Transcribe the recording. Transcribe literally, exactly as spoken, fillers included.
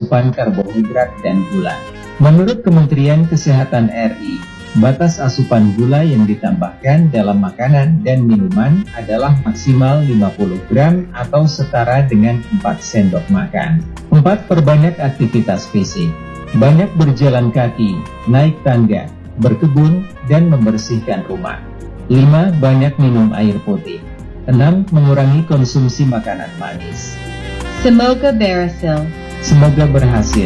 asupan karbohidrat dan gula. Menurut Kementerian Kesehatan R I, batas asupan gula yang ditambahkan dalam makanan dan minuman adalah maksimal lima puluh gram atau setara dengan empat sendok makan. empat. Perbanyak aktivitas fisik. Banyak berjalan kaki, naik tangga, berkebun, dan membersihkan rumah. lima. Banyak minum air putih. enam. Mengurangi konsumsi makanan manis. Semoga berhasil. Semoga berhasil.